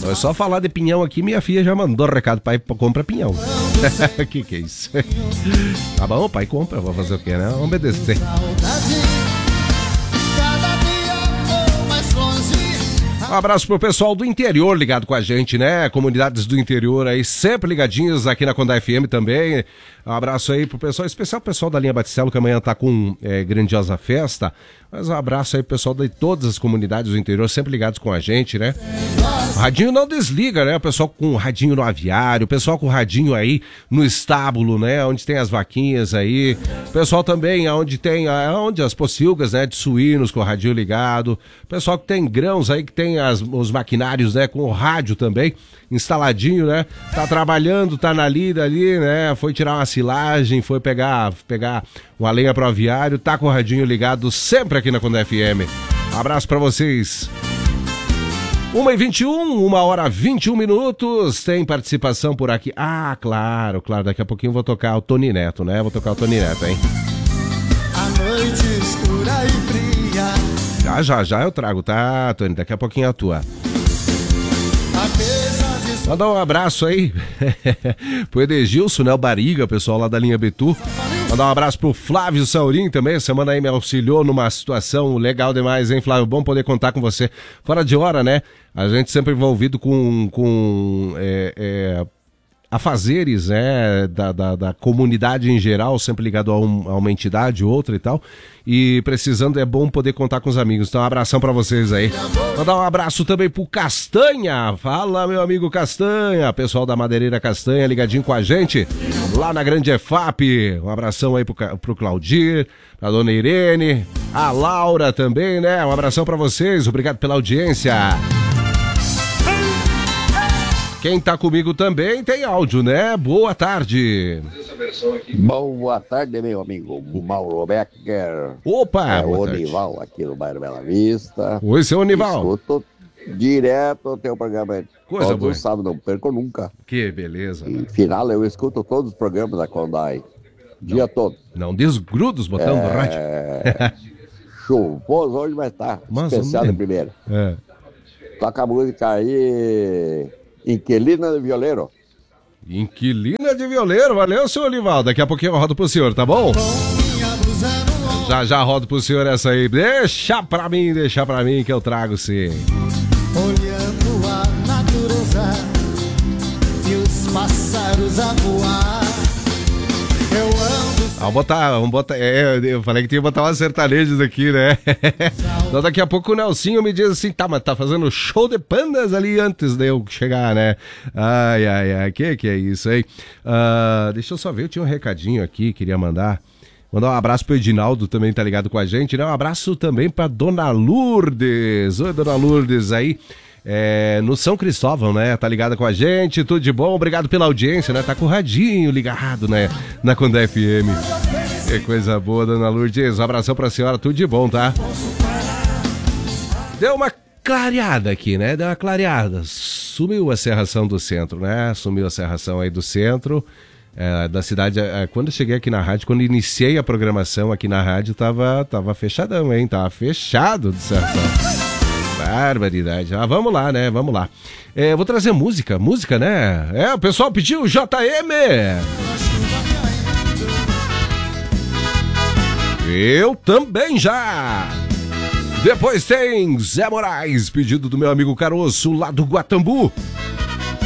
É só falar de pinhão aqui, minha filha já mandou recado, pai, compra pinhão. Que é isso? Tá bom, pai, compra, vou fazer o quê, né? Vamos obedecer. Um abraço pro pessoal do interior ligado com a gente, né? Comunidades do interior aí, sempre ligadinhos aqui na Condá FM também. Um abraço aí pro pessoal, especial pro pessoal da linha Batistello, que amanhã tá com grandiosa festa. Mas um abraço aí pro pessoal de todas as comunidades do interior, sempre ligados com a gente, né? O radinho não desliga, né? O pessoal com o radinho no aviário, o pessoal com o radinho aí no estábulo, né? Onde tem as vaquinhas aí. O pessoal também onde as pocilgas, né? De suínos com o radinho ligado. O pessoal que tem grãos aí, que tem os maquinários, né? Com o rádio também instaladinho, né? Tá trabalhando, tá na lida ali, né? Foi tirar uma silagem, foi pegar uma lenha pro aviário, tá com o radinho ligado sempre aqui na Condá FM. Abraço pra vocês. 1h21, 1h21, tem participação por aqui. Ah, claro, daqui a pouquinho eu vou tocar o Tony Neto, né? Vou tocar o Tony Neto, hein? A noite escura e fria. Já eu trago, tá, Tony? Daqui a pouquinho é a tua. Mandar um abraço aí pro Edegilson, né? O Bariga, o pessoal lá da linha Betu. Mandar um abraço pro Flávio Saurim também. Essa semana aí me auxiliou numa situação legal demais, hein, Flávio? Bom poder contar com você. Fora de hora, né? A gente sempre envolvido com afazeres, né? Da comunidade em geral, sempre ligado a uma entidade, outra e tal. E precisando, é bom poder contar com os amigos. Então, um abração pra vocês aí. Mandar um abraço também pro Castanha. Fala, meu amigo Castanha. Pessoal da Madeireira Castanha, ligadinho com a gente. Lá na Grande EFAP. Um abração aí pro Claudir, pra Dona Irene, a Laura também, né? Um abração pra vocês. Obrigado pela audiência. Quem tá comigo também tem áudio, né? Boa tarde. Boa tarde, meu amigo Mauro Becker. Opa! O Onival aqui no bairro Bela Vista. Oi, seu Onival. Escuto direto o teu programa. Coisa boa. Todo sábado, não perco nunca. Que beleza. Em final, eu escuto todos os programas da Condai. Dia todo. Não desgruda os botões do rádio. Chuvoso hoje vai estar. Especial de primeira. Toca a música aí... Inquilina de Violeiro. Inquilina de Violeiro, valeu, seu Olival. Daqui a pouquinho eu rodo pro senhor, tá bom? Já rodo pro senhor essa aí. Deixa pra mim que eu trago sim. Olhando a natureza e os pássaros a voar. Eu ando. Vamos botar. Eu falei que tinha que botar umas sertanejas aqui, né? Então daqui a pouco o Nelsinho me diz assim, tá, mas tá fazendo show de pandas ali antes de eu chegar, né? Ai, que é isso aí? Deixa eu só ver, eu tinha um recadinho aqui, queria mandar um abraço pro Edinaldo, também tá ligado com a gente, né? Um abraço também pra Dona Lourdes. Oi, Dona Lourdes aí. No São Cristóvão, né? Tá ligada com a gente, tudo de bom, obrigado pela audiência, né? Tá com o radinho ligado, né? Na Condá FM. Que coisa boa, Dona Lourdes. Um abração pra senhora, tudo de bom, tá? Deu uma clareada aqui, né? Deu uma clareada. Sumiu a serração do centro, né? Sumiu a serração aí do centro da cidade. Quando eu cheguei aqui na rádio, quando iniciei a programação aqui na rádio, tava fechadão, hein? Tava fechado de serração. Barbaridade. Vamos lá, né? Vamos lá. Vou trazer música, né? O pessoal pediu JM. Eu também já. Depois tem Zé Moraes, pedido do meu amigo Caroço, lá do Guatambu.